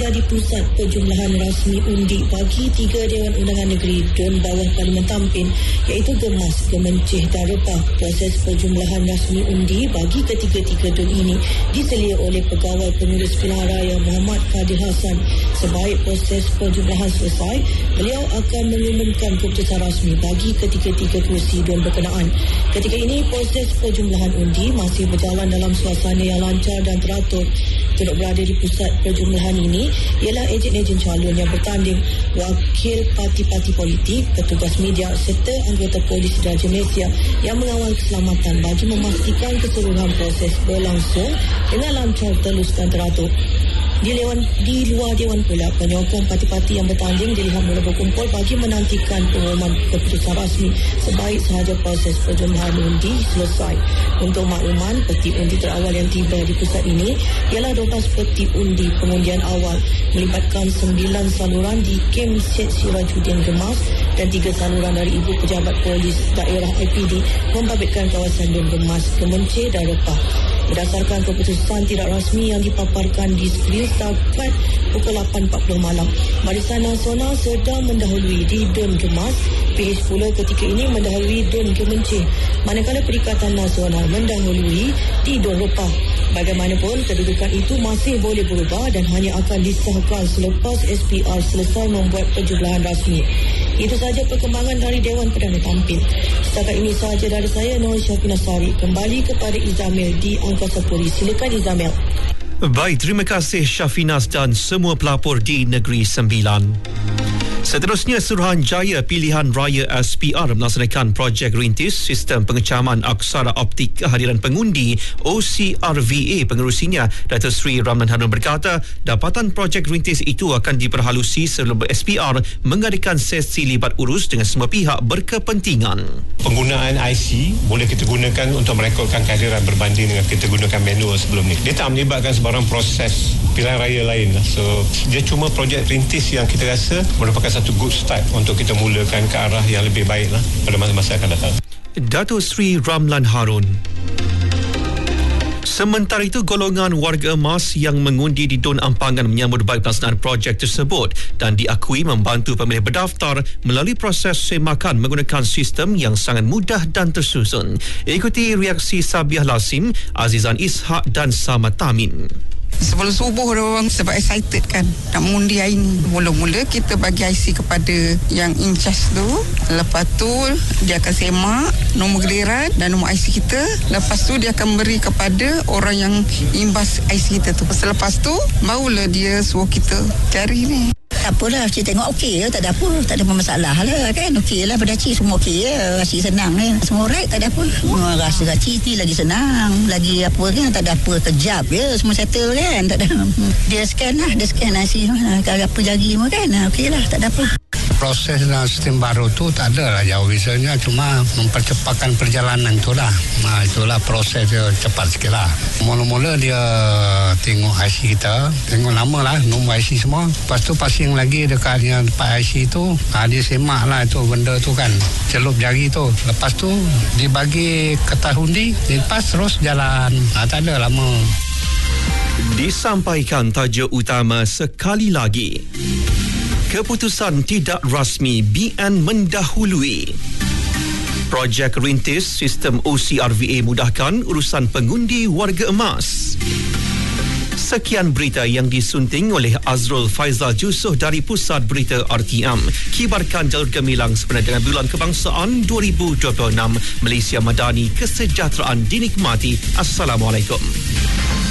Jadi Pusat Perjumlahan Rasmi Undi bagi 3 Dewan Undangan Negeri DUN bawah Parlimen Tampin iaitu Gemas, Kemencih dan Repah. Proses perjumlahan rasmi undi bagi ketiga-tiga DUN ini diselia oleh Pegawai Pengurus Pilihan Raya Muhammad Kadir Hassan. Sebaik proses perjumlahan selesai, beliau akan mengumumkan keputusan rasmi bagi ketiga-tiga kerusi DUN berkenaan. Ketika ini proses perjumlahan undi masih berjalan dalam suasana yang lancar dan teratur. Turut berada di pusat perjumlahan ini ialah ejen-ejen calon yang bertanding, wakil parti-parti politik, petugas media serta anggota polis Diraja Malaysia yang mengawal keselamatan bagi memastikan keseluruhan proses berlangsung dengan lancar, telus dan teratur. Di luar Dewan pula, penyokong parti-parti yang bertanding dilihat mula berkumpul bagi menantikan pengumuman keputusan rasmi sebaik sahaja proses perjumlahan undi selesai. Untuk makluman, peti undi terawal yang tiba di pusat ini ialah 12 peti undi pengundian awal melibatkan 9 saluran di kem Syed Sirajuddin Gemas dan 3 saluran dari Ibu Pejabat Polis Daerah IPD membabitkan kawasan DUN Gemas, Kemencih dan Repah. Berdasarkan keputusan tidak rasmi yang dipaparkan di skrin setakat pukul 8.40 malam, Barisan Nasional sedang mendahului di DUN Gemas, PH pula ketika ini mendahului DUN Kemencih, manakala Perikatan Nasional mendahului di DUN Repah. Bagaimanapun, kedudukan itu masih boleh berubah dan hanya akan disahkan selepas SPR selesai membuat perjumlahan rasmi. Itu sahaja perkembangan dari Dewan Perdana Tampin. Setakat ini sahaja dari saya, Nur Syafina Sari. Kembali kepada Izamil di Angkasa Puri. Silakan Izamil. Baik, terima kasih Syafinas dan semua pelapor di Negeri Sembilan. Seterusnya, Suruhanjaya Pilihan Raya SPR melaksanakan projek rintis sistem pengecaman aksara optik kehadiran pengundi OCRVA. Pengerusinya, Datuk Seri Ramlan Harun berkata, dapatan projek rintis itu akan diperhalusi sebelum SPR mengadakan sesi libat urus dengan semua pihak berkepentingan. Penggunaan IC boleh kita gunakan untuk merekodkan kehadiran berbanding dengan kita gunakan manual sebelum ni. Dia tak melibatkan sebarang proses pilihan raya lain. So, dia cuma projek rintis yang kita rasa merupakan satu good start untuk kita mulakan ke arah yang lebih baik pada masa-masa akan datang. Datuk Seri Ramlan Harun. Sementara itu, golongan warga emas yang mengundi di DUN Ampangan menyambut baik pelaksanaan projek tersebut dan diakui membantu pemilih berdaftar melalui proses semakan menggunakan sistem yang sangat mudah dan tersusun. Ikuti reaksi Sabiah Lasim, Azizan Ishak dan Samad Tamin. Sebelum subuh orang sebab excited kan nak mengundi hari ni. Mula-mula kita bagi IC kepada yang in charge tu. Lepas tu dia akan semak nombor giliran dan nombor IC kita. Lepas tu dia akan beri kepada orang yang imbas IC kita tu. Selepas tu barulah dia suruh kita cari ni. Tak apalah, Cik tengok okey, tak ada apa, tak ada masalah lah kan. Okey lah pada Cik, semua okey ya, Cik senang kan, semua right, tak ada apa. Rasa Cik ni lagi senang, lagi apa kan, tak ada apa, kejap ya, semua settle kan, tak ada. Dia scan IC, kalau apa jari semua kan, okey lah, tak ada apa. Proses dan sistem baru tu tak ada lah jauh bisanya, cuma mempercepatkan perjalanan tu lah. Itulah proses dia cepat sikit lah. Mula-mula dia tengok IC kita, tengok nama lah, nombor IC semua. Lepas tu passing lagi dekat yang tempat IC tu, dia semak lah itu benda tu kan, celup jari tu. Lepas tu dibagi kertas undi, lepas terus jalan. Tak ada lama. Disampaikan tajuk utama sekali lagi. Keputusan tidak rasmi BN mendahului. Projek rintis sistem OCRVA mudahkan urusan pengundi warga emas. Sekian berita yang disunting oleh Azrul Faizal Jusoh dari Pusat Berita RTM. Kibarkan jalur gemilang sebenarnya dengan Bulan Kebangsaan 2026. Malaysia Madani, kesejahteraan dinikmati. Assalamualaikum.